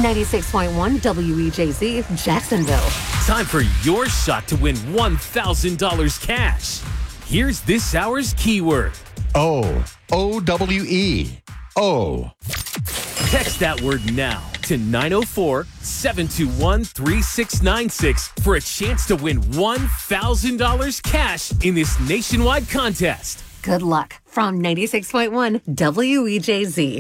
96.1 WEJZ, Jacksonville. Time for your shot to win $1,000 cash. Here's this hour's keyword. O-W-E. O. Text that word now to 904-721-3696 for a chance to win $1,000 cash in this nationwide contest. Good luck from 96.1 WEJZ.